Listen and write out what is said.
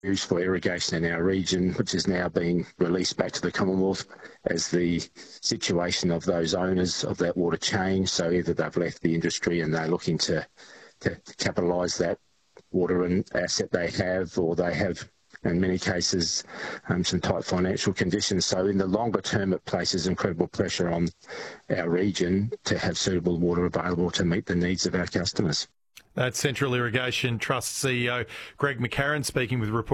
used for irrigation in our region, which is now being released back to the Commonwealth as the situation of those owners of that water change. So either they've left the industry and they're looking to capitalise that water and asset they have, or they have, in many cases, some tight financial conditions. So in the longer term, it places incredible pressure on our region to have suitable water available to meet the needs of our customers. That's Central Irrigation Trust CEO Greg McCarron speaking with Report.